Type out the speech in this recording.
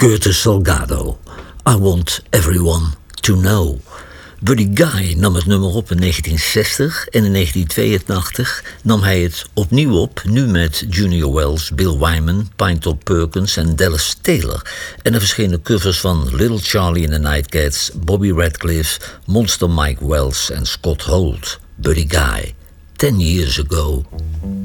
Curtis Salgado. I Want Everyone to Know. Buddy Guy nam het nummer op in 1960 en in 1982 nam hij het opnieuw op, nu met Junior Wells, Bill Wyman, Pinetop Perkins en Dallas Taylor. En er verschenen covers van Little Charlie and the Nightcats, Bobby Radcliffe, Monster Mike Wells en Scott Holt. Buddy Guy, 10 years ago.